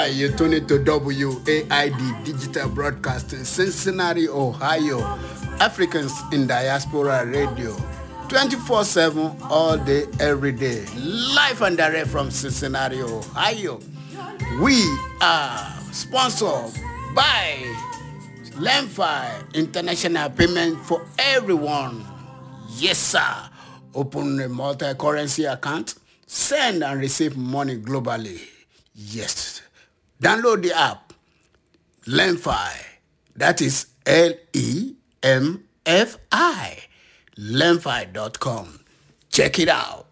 You tune it to WAID Digital Broadcasting, Cincinnati, Ohio, Africans in Diaspora Radio, 24/7, all day, every day, live and direct from Cincinnati, Ohio. We are sponsored by Lemfi International Payment for Everyone. Yes, sir. Open a multi-currency account, send and receive money globally. Yes. Download the app, Lemfi. That is Lemfi. Lemfi.com. Check it out.